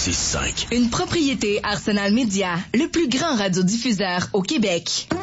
106.5. Une propriété Arsenal Média, le plus grand radiodiffuseur au Québec.